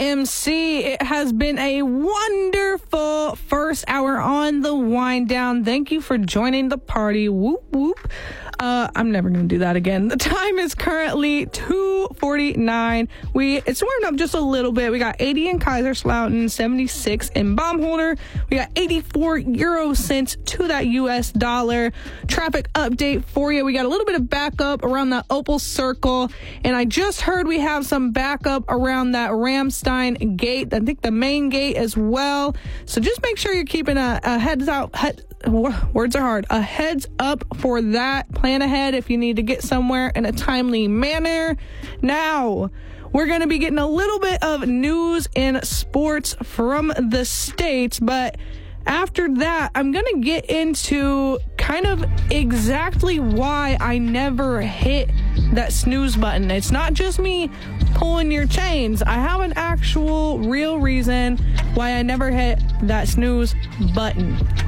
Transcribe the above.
MC. It has been a wonderful first hour on the wind down. Thank you for joining the party. Whoop, whoop. I'm never going to do that again. The time is currently 2:49. It's warmed up just a little bit. We got 80 in Kaiserslautern, 76 in Baumholder. We got 84 euro cents to that U.S. dollar. Traffic update for you. We got a little bit of backup around the Opal Circle, and I just heard we have some backup around that Ramstein gate. I think the main gate as well. So just make sure you're keeping a heads out. Words are hard. A heads up for that. Plan ahead if you need to get somewhere in a timely manner. Now, we're going to be getting a little bit of news and sports from the States, but after that, I'm going to get into kind of exactly why I never hit that snooze button. It's not just me pulling your chains. I have an actual real reason why I never hit that snooze button.